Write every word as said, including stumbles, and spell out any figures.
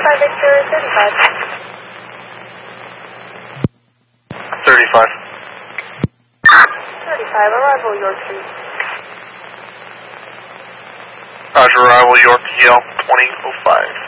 five Victor, thirty-five. thirty-five. thirty-five, arrival York Street. Roger, arrival York, Yale, twenty oh five.